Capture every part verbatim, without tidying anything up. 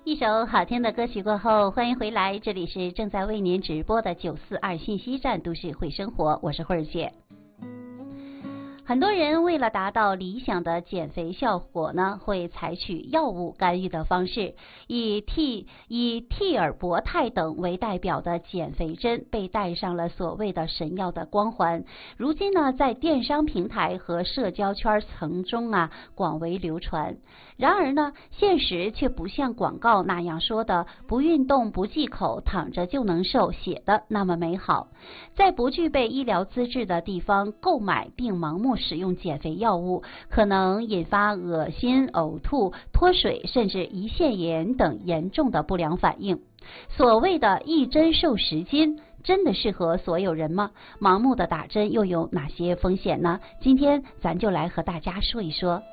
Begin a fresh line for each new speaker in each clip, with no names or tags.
一首好听的歌曲过后，欢迎回来，这里是正在为您直播的九四二信息站都市会生活，我是慧儿姐。很多人为了达到理想的减肥效果呢，会采取药物干预的方式，以替以替尔博肽等为代表的减肥针被戴上了所谓的神药的光环。如今呢，在电商平台和社交圈层中啊广为流传。然而呢，现实却不像广告那样说的不运动不忌口躺着就能瘦写的那么美好。在不具备医疗资质的地方购买并盲目使用减肥药物，可能引发恶心、呕吐、脱水，甚至胰腺炎等严重的不良反应。所谓的一针瘦十斤，真的适合所有人吗？盲目的打针又有哪些风险呢？今天咱就来和大家说一说。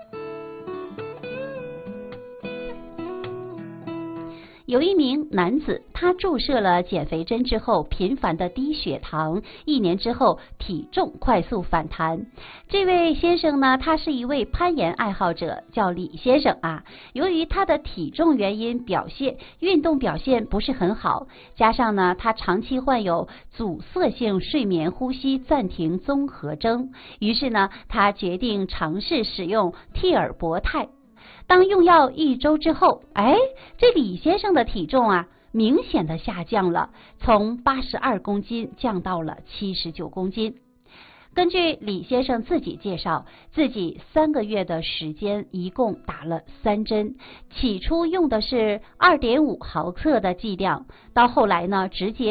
有一名男子，他注射了减肥针之后频繁的低血糖，一年之后体重快速反弹。这位先生呢，他是一位攀岩爱好者，叫李先生啊。由于他的体重原因表现运动表现不是很好，加上呢他长期患有阻塞性睡眠呼吸暂停综合征，于是呢他决定尝试使用替尔博肽。当用药一周之后，哎，这李先生的体重啊明显的下降了，从八十二公斤降到了七十九公斤。根据李先生自己介绍，自己三个月的时间一共打了三针，起初用的是 二点五毫克的剂量，到后来呢直接